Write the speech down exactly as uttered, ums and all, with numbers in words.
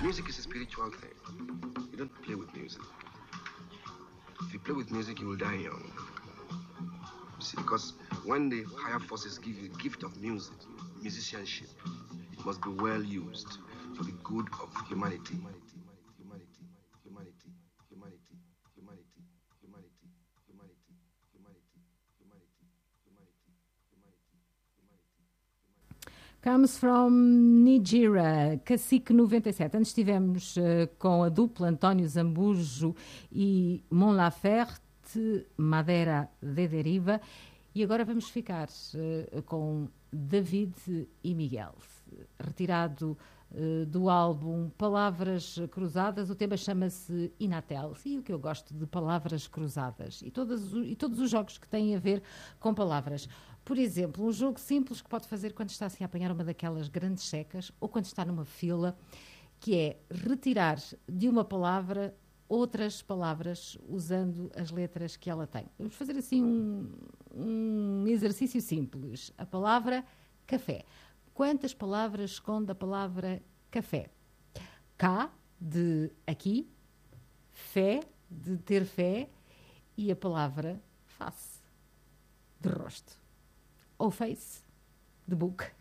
music is a spiritual thing. You don't play with music. If you play with music, you will die young. You see, because when the higher forces give you the gift of music, musicianship, it must be well used for the good of humanity. Comes from Nigeria, Cacique noventa e sete. Antes estivemos uh, com a dupla António Zambujo e Mon Laferte, Madeira de Deriva. E agora vamos ficar uh, com David e Miguel. Retirado uh, do álbum Palavras Cruzadas, o tema chama-se Inatel. E o que eu gosto de palavras cruzadas. E, todas, e todos os jogos que têm a ver com palavras. Por exemplo, um jogo simples que pode fazer quando está assim a apanhar uma daquelas grandes secas ou quando está numa fila, que é retirar de uma palavra outras palavras usando as letras que ela tem. Vamos fazer assim um, um exercício simples. A palavra café. Quantas palavras esconde a palavra café? Cá, de aqui, fé, de ter fé, e a palavra face, de rosto. Ou face, de book.